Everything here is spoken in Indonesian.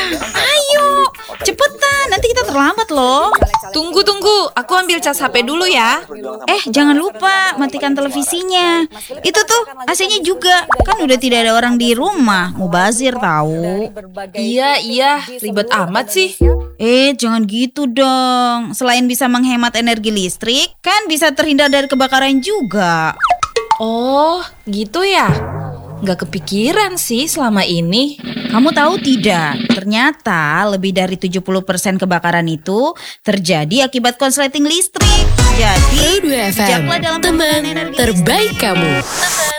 Ayo, cepetan, nanti kita terlambat loh. Tunggu, aku ambil cas HP dulu ya. Jangan lupa matikan televisinya. Itu tuh AC-nya juga, kan udah tidak ada orang di rumah. Mubazir tahu. Iya, ribet amat sih. Jangan gitu dong. Selain bisa menghemat energi listrik, kan bisa terhindar dari kebakaran juga. Oh, gitu ya? Nggak kepikiran sih selama ini. Kamu tahu tidak, ternyata lebih dari 70% kebakaran itu terjadi akibat konsleting listrik. Jadi, Pro 2 FM, bijaklah dalam teman penggunaan energi terbaik listrik. kamu.